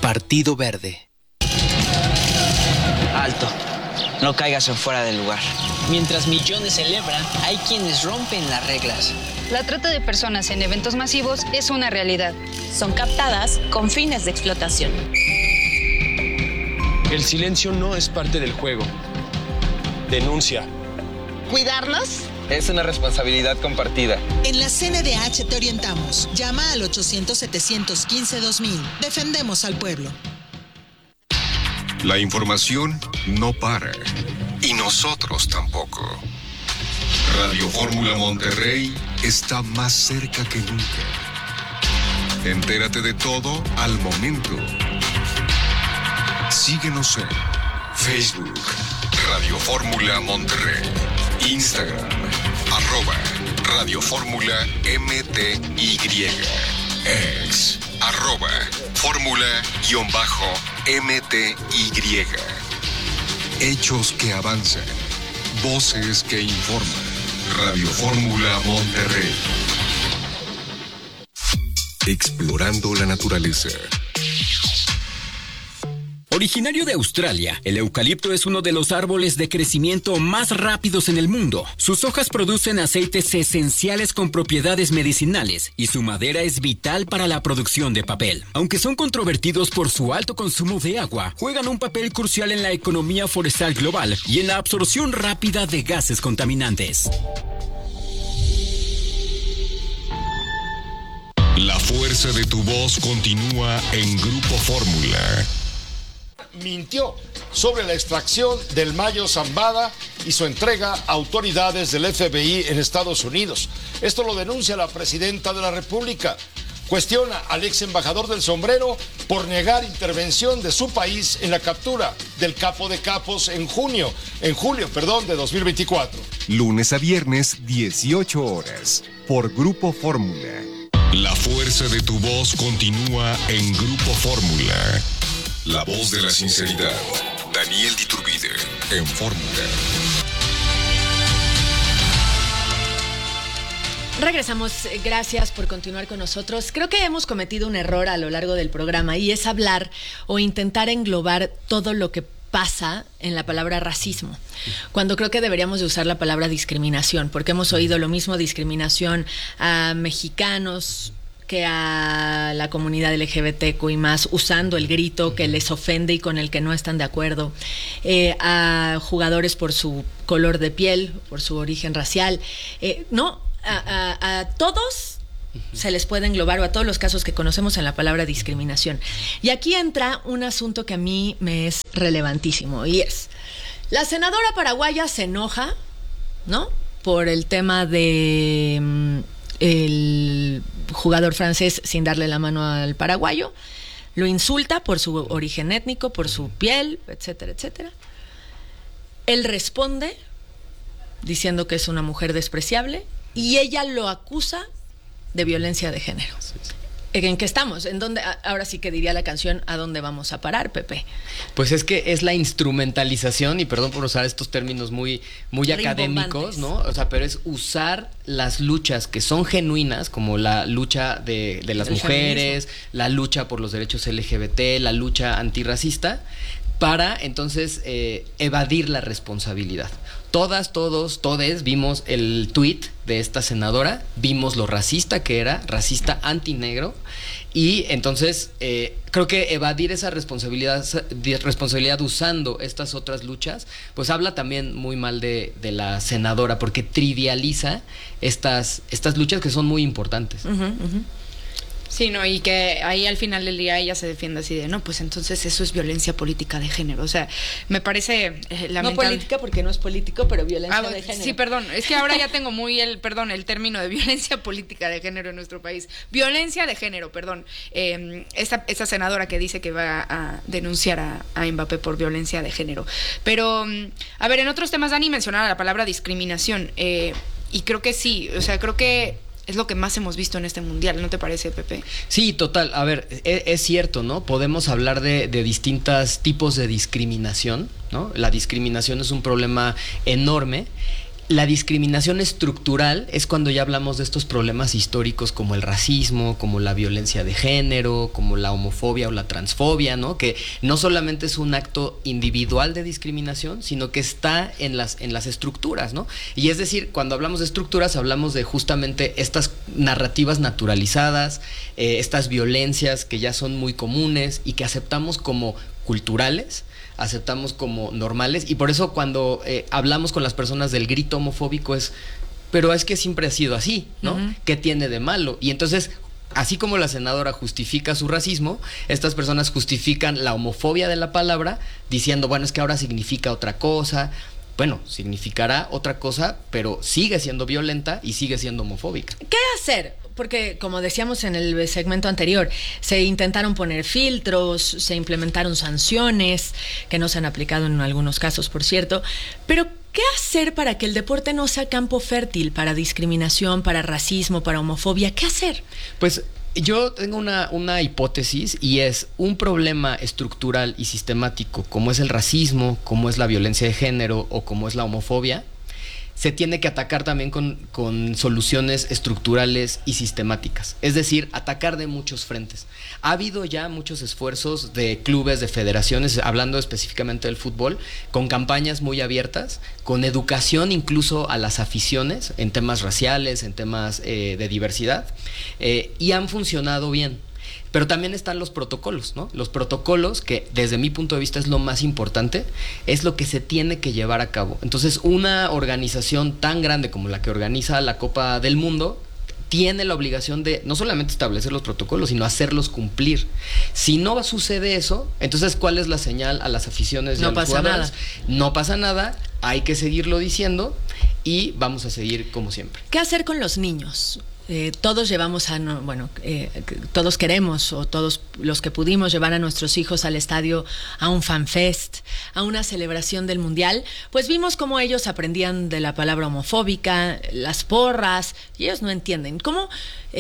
Partido Verde. Alto. No caigas en fuera del lugar. Mientras millones celebran, hay quienes rompen las reglas. La trata de personas en eventos masivos es una realidad. Son captadas con fines de explotación. El silencio no es parte del juego. Denuncia. ¿Cuidarnos? Es una responsabilidad compartida. En la CNDH te orientamos. Llama al 800-715-2000. Defendemos al pueblo. La información no para. Y nosotros tampoco. Radio Fórmula Monterrey está más cerca que nunca. Entérate de todo al momento. Síguenos en Facebook, Radio Fórmula Monterrey, Instagram, @Radio Fórmula MTY, X, @Fórmula_MTY. Hechos que avanzan, voces que informan. Radio Fórmula Monterrey. Explorando la naturaleza. Originario de Australia, el eucalipto es uno de los árboles de crecimiento más rápidos en el mundo. Sus hojas producen aceites esenciales con propiedades medicinales y su madera es vital para la producción de papel. Aunque son controvertidos por su alto consumo de agua, juegan un papel crucial en la economía forestal global y en la absorción rápida de gases contaminantes. La fuerza de tu voz continúa en Grupo Fórmula. Mintió sobre la extracción del Mayo Zambada y su entrega a autoridades del FBI en Estados Unidos. Esto lo denuncia la presidenta de la República. Cuestiona al ex embajador del sombrero por negar intervención de su país en la captura del capo de capos en julio, de 2024. Lunes a viernes, 18 horas, por Grupo Fórmula. La fuerza de tu voz continúa en Grupo Fórmula. La voz de la sinceridad. Daniel Diturbide, en Fórmula. Regresamos, gracias por continuar con nosotros. Creo que hemos cometido un error a lo largo del programa y es hablar o intentar englobar todo lo que pasa en la palabra racismo, cuando creo que deberíamos de usar la palabra discriminación, porque hemos oído lo mismo, discriminación a mexicanos que a la comunidad LGBTQ y más, usando el grito que les ofende y con el que no están de acuerdo, a jugadores por su color de piel, por su origen racial, a todos se les puede englobar, o a todos los casos que conocemos en la palabra discriminación. Y aquí entra un asunto que a mí me es relevantísimo, y es, la senadora paraguaya se enoja, ¿no?, por el tema de el jugador francés sin darle la mano al paraguayo, lo insulta por su origen étnico, por su piel, etcétera, etcétera. Él responde diciendo que es una mujer despreciable y ella lo acusa de violencia de género. Sí, sí. ¿En qué estamos? ¿En dónde? Ahora sí que diría la canción, ¿a dónde vamos a parar, Pepe? Pues es que es la instrumentalización, y perdón por usar estos términos muy académicos, ¿no? O sea, pero es usar las luchas que son genuinas, como la lucha de las mujeres, feminismo, la lucha por los derechos LGBT, la lucha antirracista, para entonces evadir la responsabilidad. Todes vimos el tuit de esta senadora, vimos lo racista que era, racista antinegro, y entonces creo que evadir esa responsabilidad usando estas otras luchas, pues habla también muy mal de la senadora, porque trivializa estas luchas que son muy importantes. Uh-huh, uh-huh. Sí, no, y que ahí al final del día ella se defiende así de, no, pues entonces eso es violencia política de género. O sea, me parece lamentable. No política porque no es político, pero violencia de género. Sí, perdón, es que ahora ya tengo muy el término de violencia política de género en nuestro país. Violencia de género, perdón. Esta senadora que dice que va a denunciar a Mbappé por violencia de género. Pero, a ver, en otros temas, Dani mencionaba la palabra discriminación, y creo que sí, o sea, creo que es lo que más hemos visto en este mundial, ¿no te parece, Pepe? Sí, total. A ver, es cierto, ¿no? Podemos hablar de distintos tipos de discriminación, ¿no? La discriminación es un problema enorme La discriminación estructural es cuando ya hablamos de estos problemas históricos como el racismo, como la violencia de género, como la homofobia o la transfobia, ¿no? Que no solamente es un acto individual de discriminación, sino que está en las estructuras, ¿no? Y es decir, cuando hablamos de estructuras, hablamos de justamente estas narrativas naturalizadas, estas violencias que ya son muy comunes y que aceptamos como culturales, aceptamos como normales, y por eso cuando hablamos con las personas del grito homofóbico pero es que siempre ha sido así, ¿no? Uh-huh. ¿Qué tiene de malo? Y entonces, así como la senadora justifica su racismo, estas personas justifican la homofobia de la palabra diciendo, bueno, es que ahora significa otra cosa. Bueno, significará otra cosa, pero sigue siendo violenta y sigue siendo homofóbica. ¿Qué hacer? Porque, como decíamos en el segmento anterior, se intentaron poner filtros, se implementaron sanciones, que no se han aplicado en algunos casos, por cierto. Pero, ¿qué hacer para que el deporte no sea campo fértil para discriminación, para racismo, para homofobia? ¿Qué hacer? Pues yo tengo una hipótesis, y es un problema estructural y sistemático, como es el racismo, como es la violencia de género o como es la homofobia, se tiene que atacar también con soluciones estructurales y sistemáticas. Es decir, atacar de muchos frentes. Ha habido ya muchos esfuerzos de clubes, de federaciones, hablando específicamente del fútbol, con campañas muy abiertas, con educación incluso a las aficiones, en temas raciales, en temas de diversidad, y han funcionado bien. Pero también están los protocolos, ¿no? Los protocolos, que desde mi punto de vista es lo más importante, es lo que se tiene que llevar a cabo. Entonces, una organización tan grande como la que organiza la Copa del Mundo tiene la obligación de no solamente establecer los protocolos, sino hacerlos cumplir. Si no sucede eso, entonces, ¿cuál es la señal a las aficiones y a los jugadores? No pasa nada, hay que seguirlo diciendo y vamos a seguir como siempre. ¿Qué hacer con los niños? Todos llevamos todos queremos, o todos los que pudimos, llevar a nuestros hijos al estadio, a un fanfest, a una celebración del mundial, pues vimos cómo ellos aprendían de la palabra homofóbica, las porras, y ellos no entienden. ¿Cómo?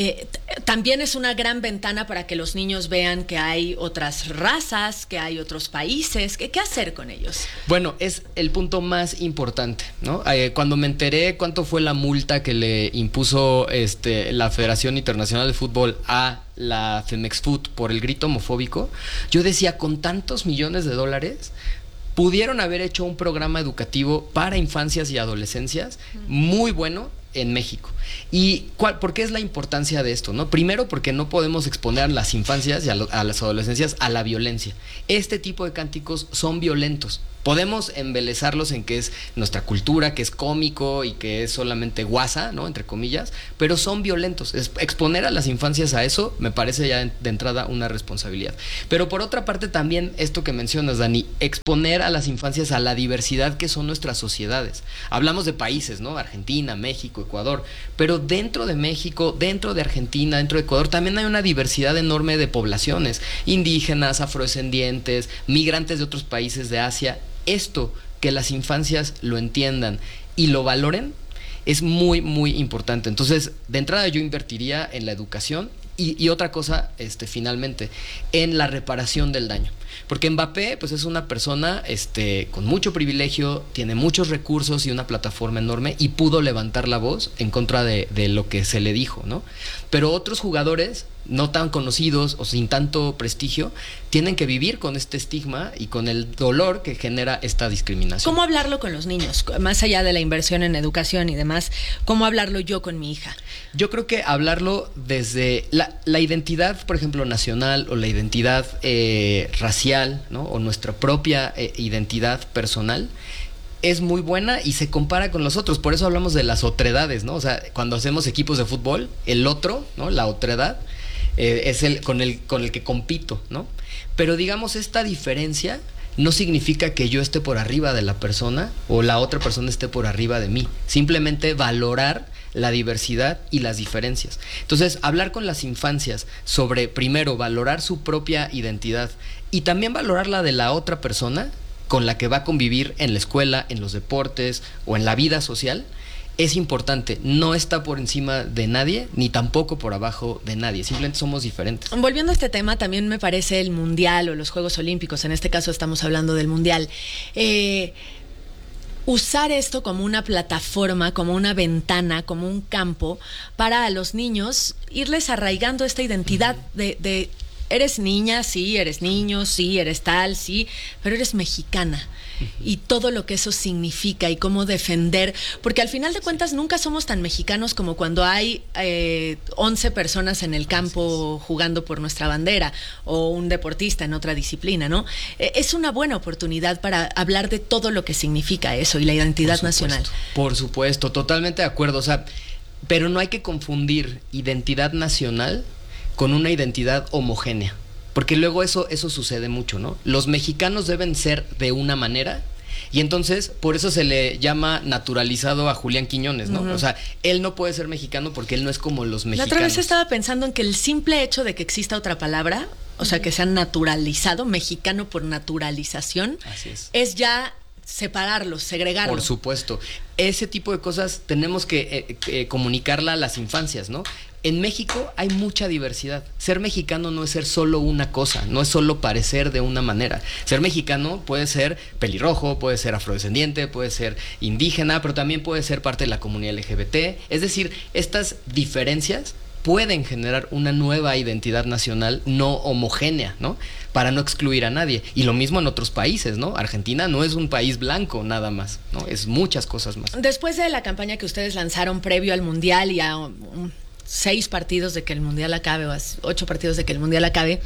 También es una gran ventana para que los niños vean que hay otras razas, que hay otros países. ¿Qué hacer con ellos? Bueno, es el punto más importante, ¿no? Cuando me enteré cuánto fue la multa que le impuso la Federación Internacional de Fútbol a la Femexfoot por el grito homofóbico, yo decía, con tantos millones de dólares, pudieron haber hecho un programa educativo para infancias y adolescencias muy bueno en México. ¿Y por qué es la importancia de esto, no? Primero, porque no podemos exponer a las infancias y a las adolescencias a la violencia. Este tipo de cánticos son violentos. Podemos embelezarlos en que es nuestra cultura, que es cómico y que es solamente guasa, ¿no? Entre comillas, pero son violentos. Exponer a las infancias a eso me parece ya de entrada una responsabilidad. Pero por otra parte también esto que mencionas, Dani, exponer a las infancias a la diversidad que son nuestras sociedades. Hablamos de países, ¿no? Argentina, México, Ecuador, pero dentro de México, dentro de Argentina, dentro de Ecuador, también hay una diversidad enorme de poblaciones, indígenas, afrodescendientes, migrantes de otros países de Asia. Esto, que las infancias lo entiendan y lo valoren, es muy, muy importante. Entonces, de entrada yo invertiría en la educación y otra cosa, finalmente, en la reparación del daño. Porque Mbappé, pues es una persona con mucho privilegio, tiene muchos recursos y una plataforma enorme, y pudo levantar la voz en contra de lo que se le dijo, ¿no? Pero otros jugadores no tan conocidos o sin tanto prestigio tienen que vivir con este estigma y con el dolor que genera esta discriminación. ¿Cómo hablarlo con los niños? Más allá de la inversión en educación y demás, ¿cómo hablarlo yo con mi hija? Yo creo que hablarlo desde la identidad, por ejemplo, nacional, o la identidad racial, ¿no? O nuestra propia identidad personal, es muy buena y se compara con los otros. Por eso hablamos de las otredades, ¿no? O sea, cuando hacemos equipos de fútbol, el otro, ¿no? La otredad es el con el que compito, ¿no? Pero digamos, esta diferencia no significa que yo esté por arriba de la persona o la otra persona esté por arriba de mí. Simplemente valorar la diversidad y las diferencias. Entonces, hablar con las infancias sobre, primero, valorar su propia identidad y también valorar la de la otra persona con la que va a convivir en la escuela, en los deportes o en la vida social, es importante. No está por encima de nadie, ni tampoco por abajo de nadie. Simplemente somos diferentes. Volviendo a este tema, también me parece el Mundial o los Juegos Olímpicos, en este caso estamos hablando del Mundial. usar esto como una plataforma, como una ventana, como un campo para a los niños irles arraigando esta identidad de eres niña, sí, eres niño, sí, eres tal, sí, pero eres mexicana. Y todo lo que eso significa y cómo defender, porque al final de cuentas nunca somos tan mexicanos como cuando hay 11 personas en el campo jugando por nuestra bandera o un deportista en otra disciplina, ¿no? Es una buena oportunidad para hablar de todo lo que significa eso y la identidad nacional. Por supuesto, totalmente de acuerdo, o sea, pero no hay que confundir identidad nacional con una identidad homogénea, porque luego eso sucede mucho, ¿no? Los mexicanos deben ser de una manera y entonces por eso se le llama naturalizado a Julián Quiñones, ¿no? O sea, él no puede ser mexicano porque él no es como los mexicanos. La otra vez estaba pensando en que el simple hecho de que exista otra palabra, o sea, que sea naturalizado, mexicano por naturalización, así es ya separarlos, segregarlos. Por supuesto. Ese tipo de cosas tenemos que comunicarla a las infancias, ¿no? En México hay mucha diversidad. Ser mexicano no es ser solo una cosa, no es solo parecer de una manera. Ser mexicano puede ser pelirrojo, puede ser afrodescendiente, puede ser indígena, pero también puede ser parte de la comunidad LGBT. Es decir, estas diferencias pueden generar una nueva identidad nacional no homogénea, ¿no? Para no excluir a nadie. Y lo mismo en otros países, ¿no? Argentina no es un país blanco nada más, ¿no? Es muchas cosas más. Después de la campaña que ustedes lanzaron previo al Mundial y a 6 partidos de que el Mundial acabe, o a 8 partidos de que el Mundial acabe,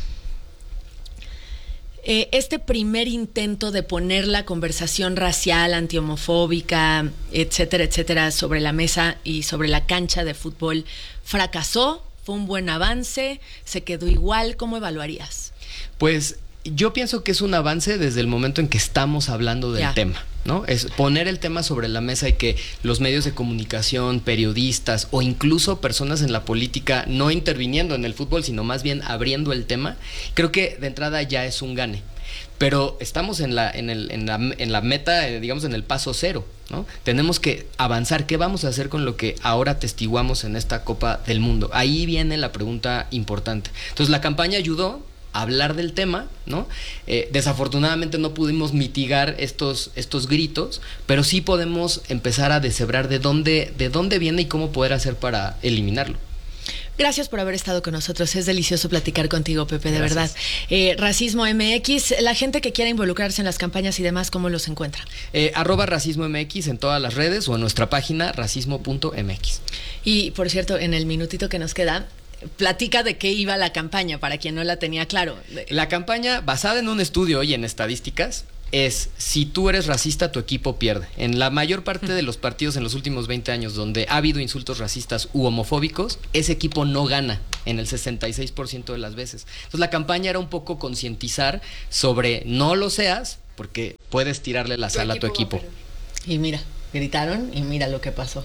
este primer intento de poner la conversación racial, antihomofóbica, etcétera, etcétera, sobre la mesa y sobre la cancha de fútbol, ¿fracasó? ¿Fue un buen avance? ¿Se quedó igual? ¿Cómo evaluarías? Pues yo pienso que es un avance desde el momento en que estamos hablando del tema, ¿no? Es poner el tema sobre la mesa y que los medios de comunicación, periodistas o incluso personas en la política no interviniendo en el fútbol, sino más bien abriendo el tema, creo que de entrada ya es un gane. Pero estamos en la meta, digamos, en el paso cero, ¿no? Tenemos que avanzar. ¿Qué vamos a hacer con lo que ahora atestiguamos en esta Copa del Mundo? Ahí viene la pregunta importante. Entonces, la campaña ayudó a hablar del tema, ¿no? Desafortunadamente no pudimos mitigar estos gritos, pero sí podemos empezar a deshebrar de dónde viene y cómo poder hacer para eliminarlo. Gracias por haber estado con nosotros. Es delicioso platicar contigo, Pepe, de verdad. Racismo MX, la gente que quiera involucrarse en las campañas y demás, ¿cómo los encuentra? @Racismo MX en todas las redes o en nuestra página racismo.mx. Y, por cierto, en el minutito que nos queda, platica de qué iba la campaña, para quien no la tenía claro. La campaña, basada en un estudio y en estadísticas, es: si tú eres racista, tu equipo pierde. En la mayor parte de los partidos en los últimos 20 años donde ha habido insultos racistas u homofóbicos, ese equipo no gana en el 66% de las veces. Entonces la campaña era un poco concientizar sobre no lo seas, porque puedes tirarle la sal a tu equipo. Y mira, gritaron y mira lo que pasó.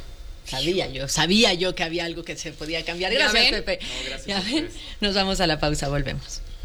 Sabía yo que había algo que se podía cambiar. Gracias, Pepe. No, gracias. ¿Ya ven? Nos vamos a la pausa, volvemos.